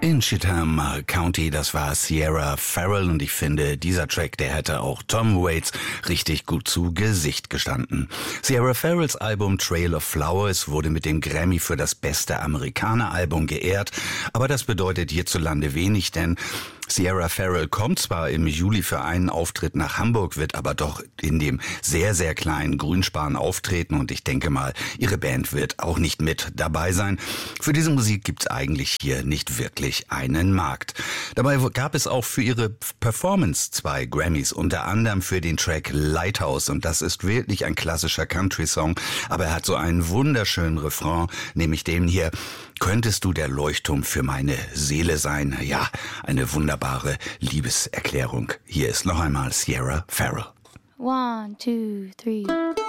In Chatham County, das war Sierra Farrell und ich finde, dieser Track, der hätte auch Tom Waits richtig gut zu Gesicht gestanden. Sierra Farrells Album Trail of Flowers wurde mit dem Grammy für das beste Amerikaner-Album geehrt, aber das bedeutet hierzulande wenig, denn Sierra Farrell kommt zwar im Juli für einen Auftritt nach Hamburg, wird aber doch in dem sehr, sehr kleinen Grünspan auftreten und ich denke mal, ihre Band wird auch nicht mit dabei sein. Für diese Musik gibt's eigentlich hier nicht wirklich einen Markt. Dabei gab es auch für ihre Performance 2 Grammys, unter anderem für den Track Lighthouse und das ist wirklich ein klassischer Country-Song, aber er hat so einen wunderschönen Refrain, nämlich den hier: Könntest du der Leuchtturm für meine Seele sein? Ja, eine wunderbare Liebeserklärung. Hier ist noch einmal Sierra Farrell. 1, 2, 3